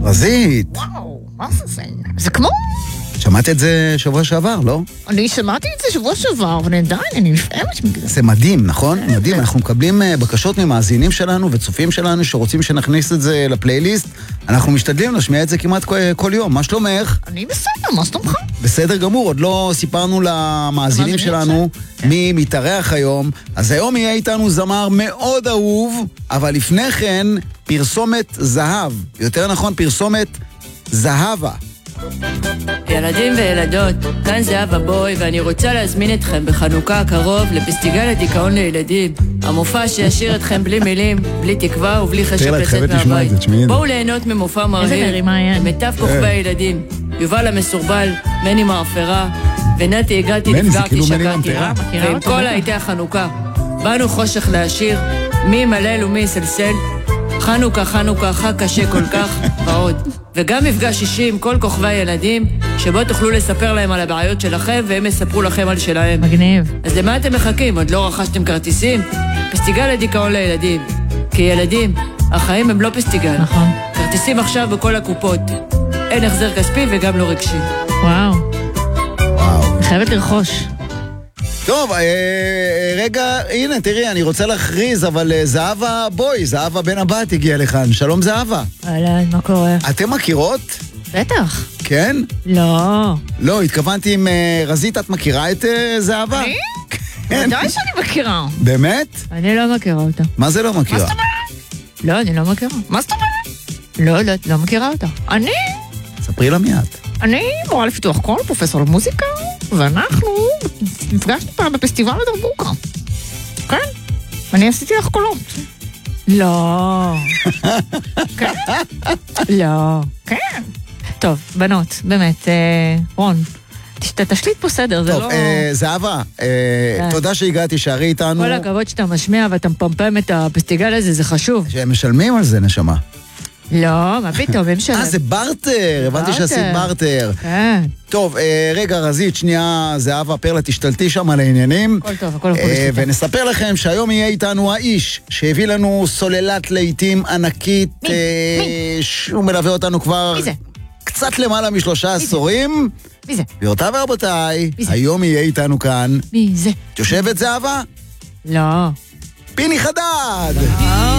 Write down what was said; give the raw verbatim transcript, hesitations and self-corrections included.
רזית. וואו, מה זה זה? זה כמו... שמעת את זה שבוע שעבר, לא? אני שמעתי את זה שבוע שעבר, אבל עדיין, אני נפעמת מזה. זה מדהים, נכון? מדהים. אנחנו מקבלים בקשות ממאזינים שלנו וצופים שלנו שרוצים שנכניס את זה לפלייליסט. אנחנו משתדלים להשמיע את זה כמעט כל יום. מה שלומך? אני בסדר, מה שלומך? בסדר גמור, עוד לא סיפרנו למאזינים שלנו מי מתארח היום. אז היום יהיה איתנו זמר מאוד אהוב, אבל לפני כן פרסומת זהב. יותר נכון, פרסומת זהבה. ילדים וילדות, כאן זהבה בוי, ואני רוצה להזמין אתכם בחנוכה הקרוב לפסטיגל הדיכאון לילדים. המופע שישאיר אתכם בלי מילים, בלי תקווה ובלי חשק לצאת מהבית. בואו ליהנות ממופע מרהיב, למיטב כוכבי הילדים. יובל המסורבל, מני מאפרה, ונתי הגעתי נפגרתי שקעתי, ועם כל הייתי החנוכה. באנו חושך להשאיר, מי מלל ומי סלסל, חנוכה, חנוכה, חג קשה כל כך, ועוד. וגם מפגש אישי עם כל כוכבי הילדים, שבו תוכלו לספר להם על הבעיות שלכם, והם יספרו לכם על שלהם. מגניב. אז למה אתם מחכים? עוד לא רכשתם כרטיסים? פסטיגל הדיכאון לילדים. כי ילדים, החיים הם לא פסטיגל. נכון. כרטיסים עכשיו בכל הקופות. אין החזר כספי וגם לא רגשי. וואו. וואו. אני חייבת לרכוש. טוב, אה, רגע, הנה, תראי, אני רוצה להכריז, אבל אה, זהבה בוי, זהבה בן הבת הגיעה לכאן. שלום זהבה. אהלן, מה קורה? אתם מכירות? בטח. כן? לא. לא, התכוונתי עם אה, רזית, את מכירה את אה, זהבה? אני? כן. ודאי שאני מכירה. באמת? אני לא מכירה אותה. מה זה לא מכירה? מה זאת אומרת? לא, אני לא מכירה. מה זאת אומרת? לא, לא, לא מכירה אותה. אני? ספרי לה מיד. אני מורה לפיתוח קול, פרופסור למוזיקה, ואנחנו נפגשנו פעם בפסטיבל הדרבוקה. כן? אני עשיתי לך קולות. לא. כן? לא. כן. טוב, בנות, באמת, רון, תשליט פה סדר, זה לא... טוב, זהבה, תודה שהגעתי, שערי איתנו. כל הכבוד שאתה משמיע ואתה מפמפם את הפסטיגל הזה, זה חשוב. שהם משלמים על זה, נשמה. לא, מה פתאום, הם שלם. אה, זה ברטר, הבנתי שעשית ברטר. כן. טוב, רגע, רזית, שנייה, זהבה פרלה, תשתלטי שם על העניינים. הכל טוב, הכל טוב. ונספר לכם שהיום יהיה איתנו האיש שהביא לנו סוללת לעיתים ענקית. מי? מי? שהוא מלווה אותנו כבר... מי זה? קצת למעלה משלושה עשורים. מי זה? גבירותיי ורבותיי, היום יהיה איתנו כאן. מי זה? את יושבת זהבה? לא. פיני חדד!